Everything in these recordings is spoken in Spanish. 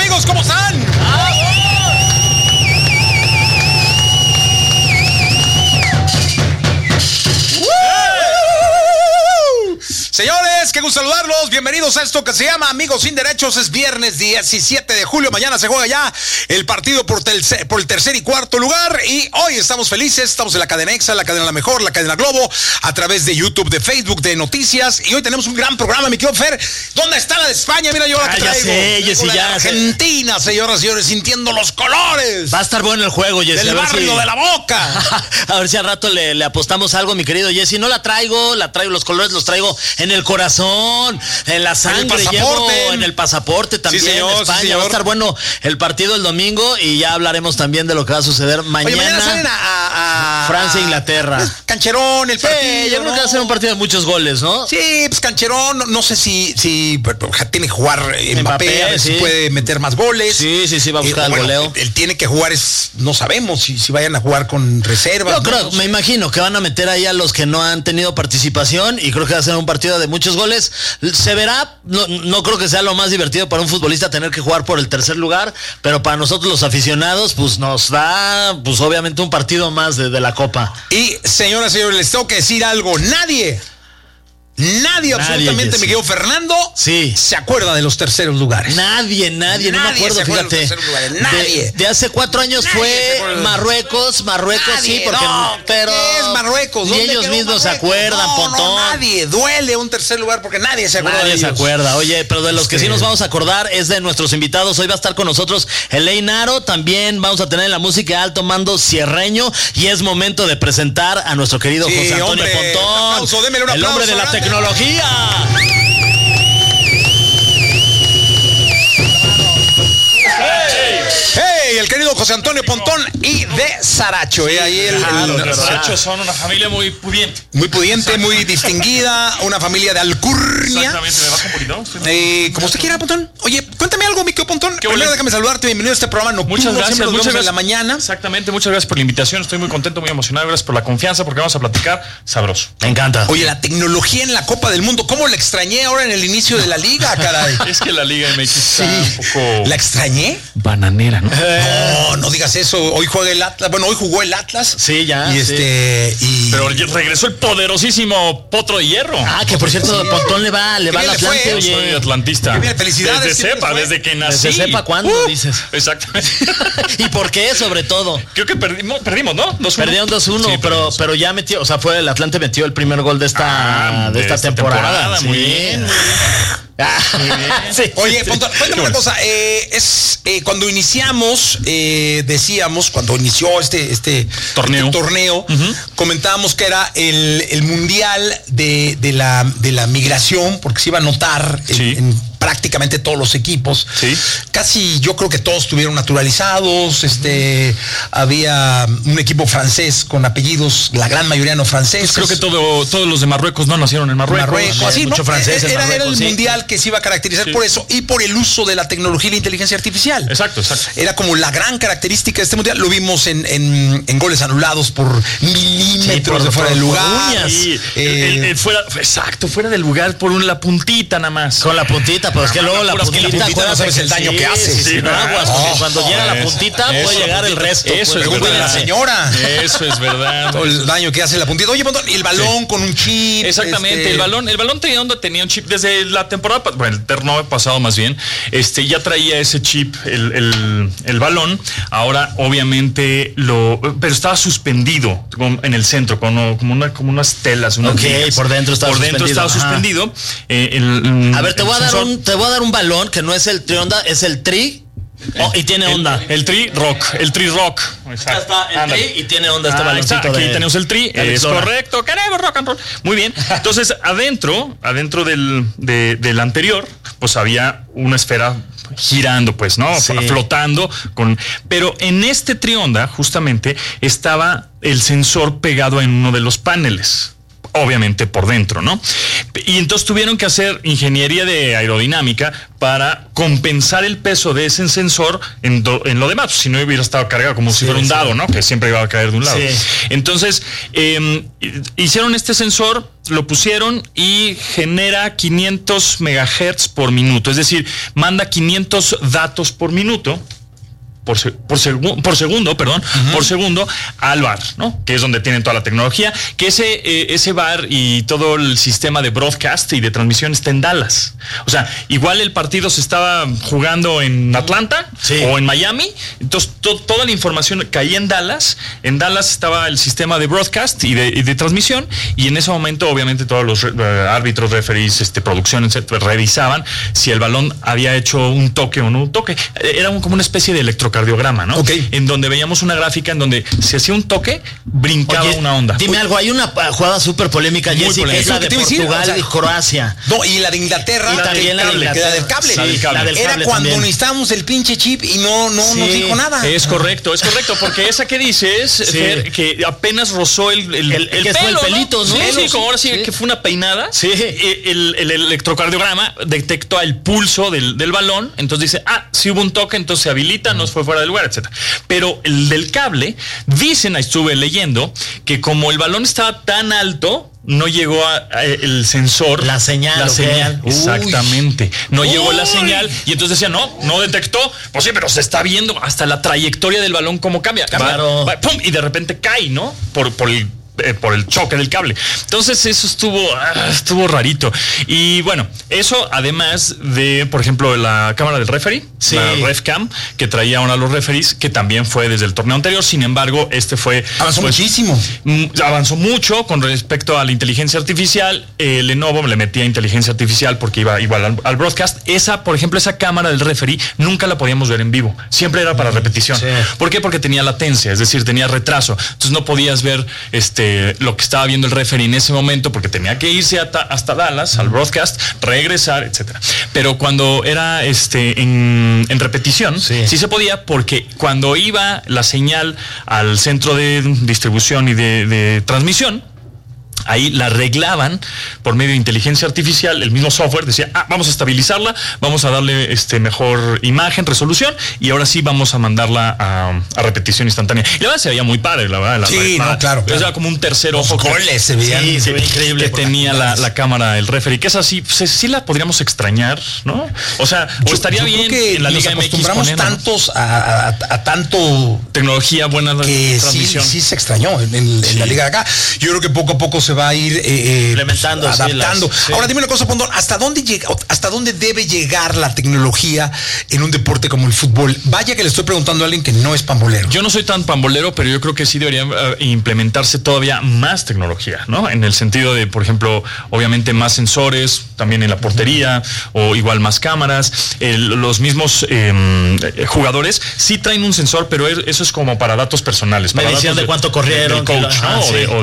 amigos? ¿Cómo están? Señores, qué gusto saludarlos. Bienvenidos a esto que se llama Amigos Sin Derechos. Es viernes 17 de julio. Mañana se juega ya el partido por el tercer y cuarto lugar. Y hoy estamos felices. Estamos en la cadena Exa, la cadena La Mejor, la cadena Globo, a través de YouTube, de Facebook, de Noticias. Y hoy tenemos un gran programa, mi querido Fer. ¿Dónde está la de España? Mira yo la que traigo. Ya sé, ya. Argentina, señoras y señores, sintiendo los colores. Va a estar bueno el juego, Jessy. Del barrio de la Boca. A ver si al rato le apostamos algo, mi querido Jessy. No la traigo, los colores los traigo en el corazón, en la sangre, llevo en el pasaporte también, sí, señor, España. Sí, va a estar bueno el partido el domingo y ya hablaremos también de lo que va a suceder mañana. Oye, mañana salen a Francia e Inglaterra. Cancherón, el partido. Yo creo que va a ser un partido de muchos goles, ¿no? Sí, pues cancherón, no sé si tiene que jugar Mbappé, a ver si puede meter más goles. Sí, va a buscar el goleo. Él tiene que jugar, no sabemos si vayan a jugar con reservas. Yo creo, me imagino que van a meter ahí a los que no han tenido participación y creo que va a ser un partido de muchos goles. Se verá, no creo que sea lo más divertido para un futbolista tener que jugar por el tercer lugar, pero para nosotros los aficionados pues nos da pues obviamente un partido más de la Copa. Y señoras y señores, les tengo que decir algo, nadie absolutamente, mi querido Fernando, se acuerda de los terceros lugares. Nadie, no me acuerdo, fíjate. Nadie. De hace 4 años fue Marruecos, sí, porque pero ¿qué es Marruecos? Ni ellos mismos se acuerdan, Pontón. Nadie, duele un tercer lugar porque nadie se acuerda. Nadie se acuerda. Oye, pero de los que sí nos vamos a acordar es de nuestros invitados. Hoy va a estar con nosotros Elaine Aro, también vamos a tener la música alto mando sierreño y es momento de presentar a nuestro querido José Antonio Pontón, el hombre de la tecnología. Hey, el querido José Antonio Pontón y de Saracho. Ahí los Sarachos son una familia muy pudiente. Muy pudiente, muy distinguida, una familia de alcurnia. Exactamente, me bajo un poquito. Como usted quiera, Pontón. Oye, cuéntame algo, mi querido Pontón. Primero déjame saludarte, bienvenido a este programa nocturno. Muchas gracias. Siempre nos vemos en la mañana. Exactamente, muchas gracias por la invitación. Estoy muy contento, muy emocionado. Gracias por la confianza porque vamos a platicar sabroso. Me encanta. Oye, la tecnología en la Copa del Mundo, ¿cómo la extrañé ahora en el inicio de la liga, caray? Es que la Liga MX está un poco... ¿La extrañé? Bananera, ¿no? No digas eso. Hoy juega el Atlas. Bueno, hoy jugó el Atlas. Sí, ya. Pero regresó el poderosísimo Potro de Hierro. Que por cierto, Pontón le va al Atlante. Yo soy atlantista. Felicidades. Desde que nací. Desde sepa cuándo, dices. Exactamente. ¿Y por qué, sobre todo? Creo que perdimos, ¿no? 2-1. Perdieron 2-1, sí, pero ya metió, o sea, el Atlante metió el primer gol de esta temporada. Muy bien. Sí. Oye, Pontón, cuéntame una cosa. Cuando iniciamos, decíamos, cuando inició este torneo, comentábamos que era el mundial de la migración, porque se iba a notar en prácticamente todos los equipos. Sí. Casi yo creo que todos estuvieron naturalizados. Había un equipo francés con apellidos, la gran mayoría no franceses. Pues creo que todos los de Marruecos no nacieron en Marruecos. Así, mucho francés en Marruecos. Era el mundial que se iba a caracterizar por eso y por el uso de la tecnología y la inteligencia artificial. Exacto. Era como la gran característica de este mundial. Lo vimos en goles anulados por milímetros de fuera del lugar. Fuera del lugar por la puntita nada más. Con la puntita. Pero es que luego la puntita no sabes el daño que hace. Sí, aguas, porque cuando llega la puntita puede llegar el resto. Eso es verdad. La señora. Eso es verdad. Todo el daño que hace la puntita. Oye, y el balón con un chip. Exactamente. El balón tenía un chip desde la temporada, el torneo pasado más bien. Ya traía ese chip el balón. Ahora, obviamente, pero estaba suspendido en el centro, como unas telas. Por dentro estaba suspendido. A ver, te voy a dar un balón que no es el Trionda, es el Tri. Y tiene onda. El Tri Rock. Acá está el Tri y tiene onda este baloncito. Aquí tenemos el Tri. Es correcto. Queremos rock and roll. Muy bien. Entonces, adentro del anterior, pues había una esfera girando, pues, ¿no? Sí. Flotando. Pero en este Trionda, justamente, estaba el sensor pegado en uno de los paneles. obviamente por dentro, ¿no? Y entonces tuvieron que hacer ingeniería de aerodinámica para compensar el peso de ese sensor en lo demás, si no hubiera estado cargado como si fuera un dado, ¿no? Que siempre iba a caer de un lado. Sí. Entonces, hicieron este sensor, lo pusieron y genera 500 megahertz por minuto, es decir, manda 500 datos por minuto. Por segundo al bar, ¿no? Que es donde tienen toda la tecnología, que ese bar y todo el sistema de broadcast y de transmisión está en Dallas. O sea, igual el partido se estaba jugando en Atlanta o en Miami, entonces toda la información caía en Dallas. En Dallas estaba el sistema de broadcast y de transmisión, y en ese momento obviamente todos los árbitros, referees, producciones, revisaban si el balón había hecho un toque o no un toque. Era como una especie de electrocardiograma, ¿no? Okay. En donde veíamos una gráfica en donde se hacía un toque, brincaba una onda. Dime algo, hay una jugada súper polémica, Jessy, que es la de Portugal y Croacia. No, y la de Inglaterra, y también la de Inglaterra, del cable. La del era cable cuando también necesitábamos el pinche chip y no nos dijo nada. Es correcto, porque esa que dices, Fer, que apenas rozó el pelo, fue el pelito, ¿no? Sí, como ahora sí que fue una peinada. Sí. El electrocardiograma detectó el pulso del balón, entonces dice, si hubo un toque, entonces se habilita, no fue fuera del lugar, etcétera. Pero el del cable, estuve leyendo, que como el balón estaba tan alto, no llegó el sensor. La señal. Exactamente. No llegó la señal. Y entonces decía, no detectó. Pues sí, pero se está viendo hasta la trayectoria del balón cómo cambia. Claro. ¡Pum! Y de repente cae, ¿no? Por el choque del cable. Entonces eso estuvo rarito. Y bueno, eso además de, por ejemplo, la cámara del referee, la RefCam, que traía ahora los referees, que también fue desde el torneo anterior. Sin embargo, avanzó muchísimo. Avanzó mucho con respecto a la inteligencia artificial. Lenovo le metía inteligencia artificial porque iba igual al broadcast. Por ejemplo, esa cámara del referee nunca la podíamos ver en vivo. Siempre era para repetición. Sí. ¿Por qué? Porque tenía latencia, es decir, tenía retraso. Entonces no podías ver lo que estaba viendo el referee en ese momento, porque tenía que irse hasta Dallas al broadcast, regresar, etcétera. Pero cuando era en repetición, sí se podía, porque cuando iba la señal al centro de distribución y de transmisión, ahí la arreglaban por medio de inteligencia artificial. El mismo software decía, vamos a estabilizarla, vamos a darle mejor imagen, resolución, y ahora sí vamos a mandarla a repetición instantánea. Y la verdad se veía muy padre, la verdad. Claro. Era como un tercer ojo. Los goles se veían increíble. Que tenía la cámara, el referee, que es así, sí la podríamos extrañar, ¿no? O sea, estaría bien que en la Liga MX acostumbramos tantos a tanto tecnología buena que transmisión. Sí se extrañó en la Liga de acá. Yo creo que poco a poco se va a ir implementando, adaptando. Ahora dime una cosa, Pondón, ¿hasta dónde debe llegar la tecnología en un deporte como el fútbol? Vaya que le estoy preguntando a alguien que no es pambolero. Yo no soy tan pambolero, pero yo creo que sí debería implementarse todavía más tecnología, ¿no? En el sentido de, por ejemplo, obviamente más sensores, también en la portería, o igual más cámaras. Los mismos jugadores sí traen un sensor, pero eso es como para datos personales. Para medición de cuánto corrieron. Del coach, ¿no? O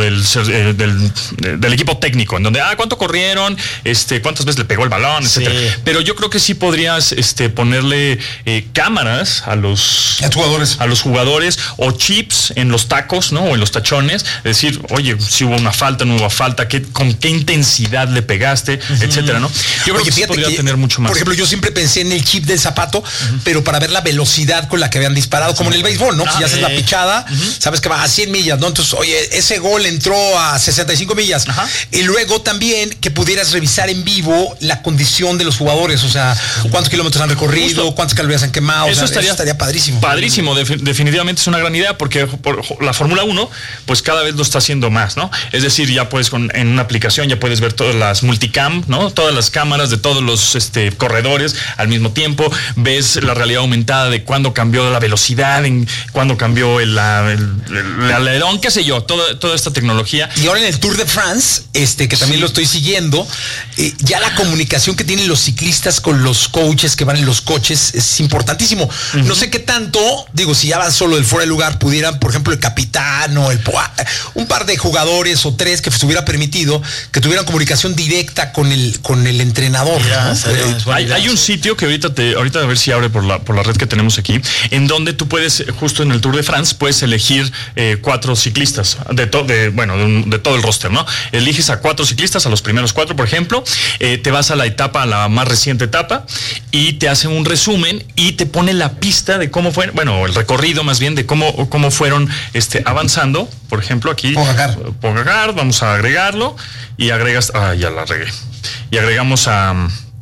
del equipo técnico, en donde, cuánto corrieron, cuántas veces le pegó el balón, etcétera. Pero yo creo que sí podrías ponerle cámaras a los jugadores, o chips en los tacos, ¿no? O en los tachones, decir, oye, si hubo una falta, no hubo falta, con qué intensidad le pegaste, etcétera, ¿no? Yo creo que sí podría tener mucho más. Por ejemplo, yo siempre pensé en el chip del zapato, pero para ver la velocidad con la que habían disparado, como en el béisbol, ¿no? Si haces la pichada, sabes que va a 100 millas, ¿no? Entonces, oye, ese gol entró a 65 millas. Y luego también que pudieras revisar en vivo la condición de los jugadores, o sea, cuántos kilómetros han recorrido, cuántas calorías han quemado. Eso estaría padrísimo. Padrísimo, definitivamente es una gran idea, porque la Fórmula 1, pues cada vez lo está haciendo más, ¿no? Es decir, ya puedes en una aplicación ya puedes ver todas las multicam, ¿no? Todas las cámaras de todos los corredores al mismo tiempo. Ves la realidad aumentada de cuándo cambió la velocidad, cuándo cambió el alerón, qué sé yo, toda esta tecnología. Y ahora en el Tour de France, que también lo estoy siguiendo, ya la comunicación que tienen los ciclistas con los coaches que van en los coches es importantísimo. No sé qué tanto, si ya van solo del fuera de lugar, pudieran, por ejemplo, el capitán o un par de jugadores o tres que se hubiera permitido que tuvieran comunicación directa con el con el entrenador. ¿no? Hay un sitio que ahorita a ver si abre por la red que tenemos aquí, en donde tú puedes, justo en el Tour de France, puedes elegir 4 ciclistas de todo el roster, ¿no? Eliges a 4 ciclistas, a los primeros 4, por ejemplo, te vas a la más reciente etapa y te hace un resumen y te pone la pista de cómo fue, el recorrido más bien de cómo fueron avanzando. Por ejemplo, aquí Pogacar, vamos a agregarlo y agregas, ya la regué. Y agregamos a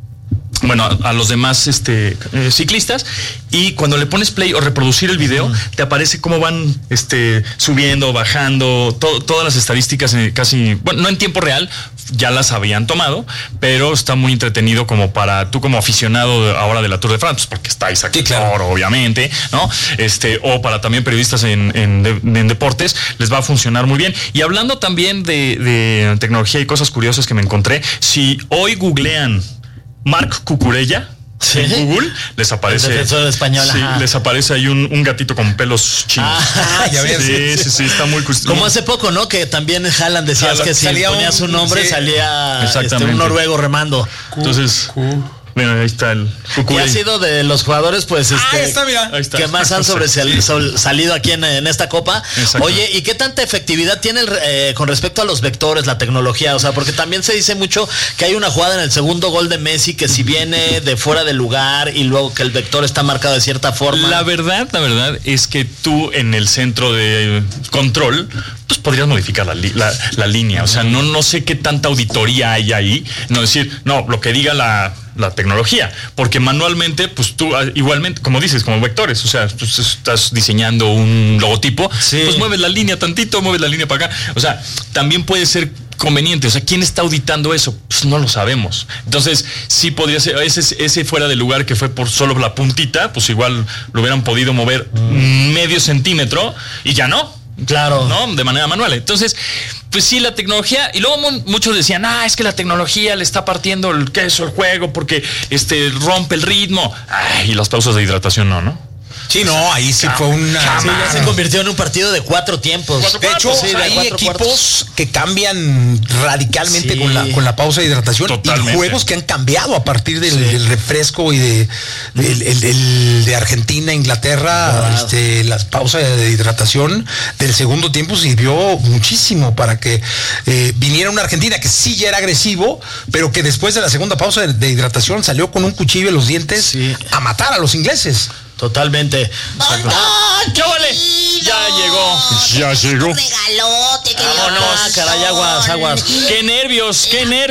los demás ciclistas, y cuando le pones play o reproducir el video, te aparece cómo van subiendo, bajando, todas las estadísticas casi, no en tiempo real, ya las habían tomado, pero está muy entretenido como para tú como aficionado ahora de la Tour de France, porque está Isaac Toro, obviamente, ¿no? O para también periodistas en deportes, les va a funcionar muy bien. Y hablando también de tecnología y cosas curiosas que me encontré, si hoy googlean Marc Cucurella en Google, les aparece el defensor español, les aparece ahí un gatito con pelos chinos. Ya ves. Sí, está muy como hace poco, ¿no? Que también Haaland decías que si ponía su nombre salía un noruego remando. Entonces, bueno, ahí está el Cucurella. Y ha sido de los jugadores, pues, ahí está, mira. Que más han salido aquí en esta Copa. Oye, ¿y qué tanta efectividad tiene con respecto a los vectores, la tecnología? O sea, porque también se dice mucho que hay una jugada en el segundo gol de Messi que si viene de fuera de lugar y luego que el vector está marcado de cierta forma. La verdad es que tú en el centro de control, pues podrías modificar la línea. O sea, no sé qué tanta auditoría hay ahí. No decir, lo que diga la tecnología, porque manualmente, pues tú igualmente, como dices, como vectores, o sea, tú estás diseñando un logotipo, pues mueves la línea tantito, mueves la línea para acá, o sea, también puede ser conveniente. O sea, ¿quién está auditando eso? Pues no lo sabemos. Entonces, sí podría ser, ese fuera de lugar que fue por solo la puntita, pues igual lo hubieran podido mover medio centímetro y ya no. Claro. ¿No? De manera manual. Entonces, pues sí, la tecnología, y luego muchos decían, es que la tecnología le está partiendo el queso al juego porque rompe el ritmo. Y las pausas de hidratación no. Sí, ahí sí fue una... Sí, ya se convirtió en un partido de 4 tiempos. De hecho, hay equipos que cambian radicalmente con la pausa de hidratación. Totalmente. Y juegos que han cambiado a partir del refresco y de Argentina, Inglaterra. La pausa de hidratación del segundo tiempo sirvió muchísimo para que viniera una Argentina que sí ya era agresivo, pero que después de la segunda pausa de hidratación salió con un cuchillo en los dientes a matar a los ingleses. Totalmente. ¡Chóvale! Ya llegó. Regalote, querido. Vámonos, caray, aguas. ¡Qué nervios!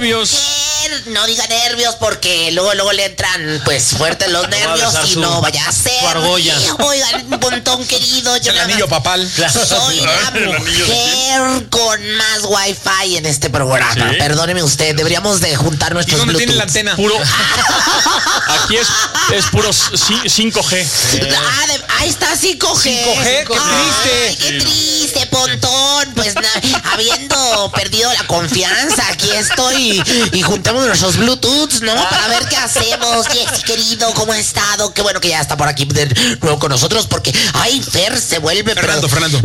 No diga nervios porque luego le entran pues fuertes los nervios y no vaya a ser. Oigan, Pontón querido, yo el anillo papal. Soy la mujer con más wifi en este programa. ¿Sí? Perdóneme usted, deberíamos de juntar nuestros Bluetooth. ¿Dónde tiene la antena? Aquí es puro 5G. Ahí está 5G. Qué triste, Pontón. Pues habiendo perdido la confianza, aquí estoy y juntamos nuestros Bluetooths, ¿no? Para ver qué hacemos. Jessy, querido, ¿cómo ha estado? Qué bueno que ya está por aquí de nuevo con nosotros, porque Fer se vuelve... Fernando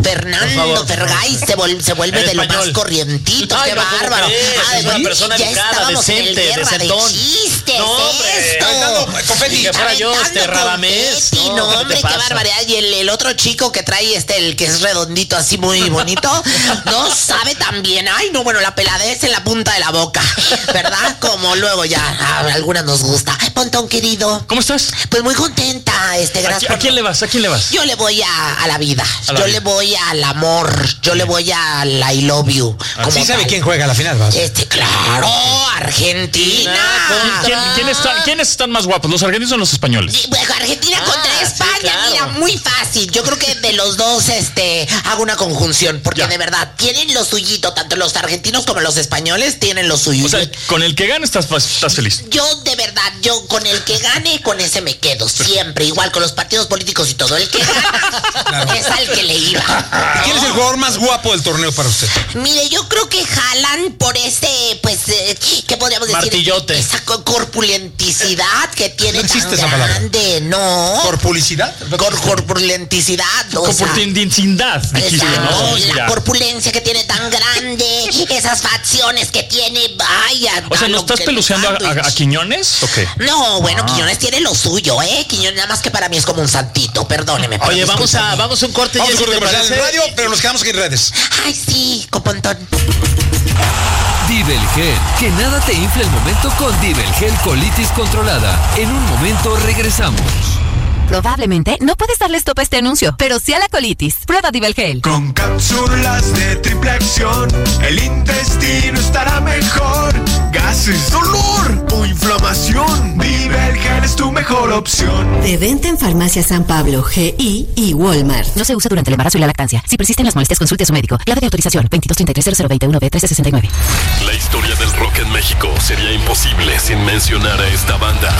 Fergay se vuelve de lo más corrientito. Qué bárbaro. Una persona ya estábamos en el guerra de chistes. Confeti. Que fuera yo, Radamés. No, hombre, qué barbaridad. Y el otro chico que trae el que es redondito, así muy bonito, no sabe tan bien. La peladez en la punta de la boca, ¿verdad? Como luego ya a algunas nos gusta. Pontón, querido. ¿Cómo estás? Pues muy contenta, gracias. ¿A quién le vas? Yo le voy a la vida. Le voy al amor. Yo le voy al I love you. ¿Sí sabe quién juega a la final, vas? Claro, Argentina. ¿Quiénes están más guapos? ¿Los argentinos o los españoles? Argentina contra España. Claro. Mira, muy fácil. Yo creo que de los dos hago una conjunción, porque de verdad tienen lo suyito, tanto los argentinos como los españoles tienen lo suyo. O sea, con el que gane estás feliz. Yo de verdad, con el que gane, con ese me quedo siempre, igual con los partidos políticos y todo. El que gana es al que le iba. ¿Quién es el jugador más guapo del torneo para usted? Mire, yo creo que Haaland por ese, pues, ¿qué podríamos decir? Martillote. Esa corpulenticidad que tiene no tan grande. No. ¿Corpulicidad? Corpulenticidad. Corpulenticidad. La corpulencia que tiene tan grande, esas facciones que tiene, vaya. O sea, ¿no estás peluceando a Quiñones o qué? No, bueno, Quiñones tiene lo suyo, Quiñones nada más que para mí es como un santito, perdóneme. Oye, vamos a un corte. Vamos a un corte comercial en radio, pero nos quedamos aquí en redes. Ay, sí, copontón. Divelgel, que nada te infle el momento con Divelgel Colitis Controlada. En un momento regresamos. Probablemente no puedes darle stop a este anuncio, pero sí a la colitis. Prueba Divelgel. Con cápsulas de triple acción, el intestino estará mejor. Gases, dolor o inflamación, Divelgel es tu mejor opción. De venta en Farmacia San Pablo, GI y Walmart. No se usa durante el embarazo y la lactancia. Si persisten las molestias, consulte a su médico. Clave de autorización 22330021B1369. La historia del rock en México sería imposible sin mencionar a esta banda.